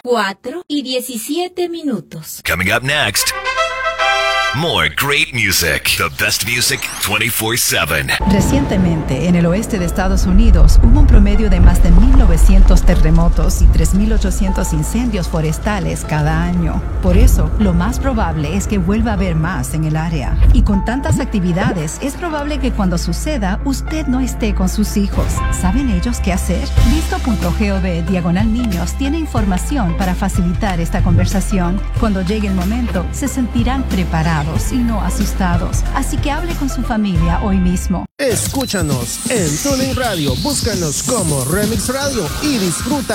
4:17. Coming up next, more great music. The best music 24/7. Recientemente, en el oeste de Estados Unidos, hubo un promedio de más de 1.900 terremotos y 3.800 incendios forestales cada año. Por eso, lo más probable es que vuelva a haber más en el área. Y con tantas actividades, es probable que cuando suceda, usted no esté con sus hijos. ¿Saben ellos qué hacer? Listo.gov/niños tiene información para facilitar esta conversación. Cuando llegue el momento, se sentirán preparados y no asustados. Así que hable con su familia hoy mismo. Escúchanos en TuneIn Radio. Búscanos como Remix Radio y disfruta